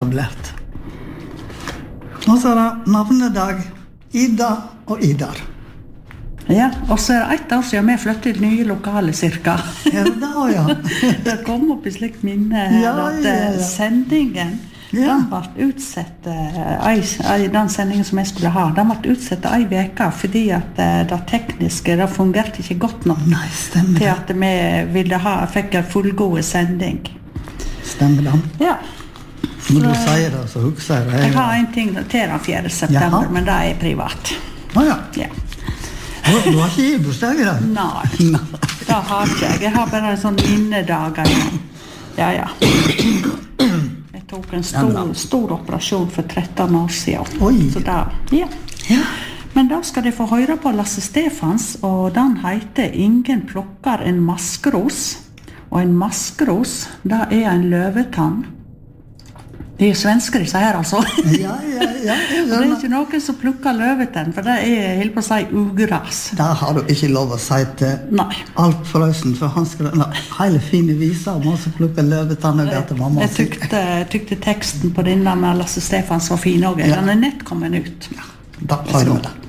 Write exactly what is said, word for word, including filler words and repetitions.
etablert. Og så er det navnedag Ida og Idar. Ja, og så er det ett år siden vi flyttet i nye lokale cirka. Er det da, ja? Det kom opp i slikt minne her Ja, at ja, eh, ja. sendingen, Ja. den ble utsett, eh, ei, ei, den sendingen som jeg skulle ha, den ble utsett ei veka fordi at eh, det tekniske, det fungerte ikke godt nok Nei, stemmer til det. at vi ville ha, fikk en fullgod sending. Stemmer det. Ja, Når du sier det, så husker jeg det. jeg har en ting til den fjerde september, Jaha. men det er privat. Å ja. Ja. Du, du har ikke bursdag i dag? Nei, Nei. det har ikke jeg. Jeg har bare en sånn minnedager igjen. Ja, ja. Jeg tok en stor, stor operasjon for tretten år siden. Oi. Så da, ja. Ja. Men da skal de få høre på Lasse Stefans, og den heter Ingen plukker en maskros. Og en maskros, det er en løvetann. De er svensker disse her, altså. Ja, ja, ja. Jeg Og det er skjønner. ikke noen som plukker løvetann, for det er, helt på å si, ugras. Da har du ikke lov å si til Nei. Alf Frøysen, for han skal ha hele fine viser om han som plukker løvetann og til mamma. Jeg tykte, tykte teksten på denne med Lasse Stefans var fin også. Ja. Den er nett kommet ut. Da har vi det.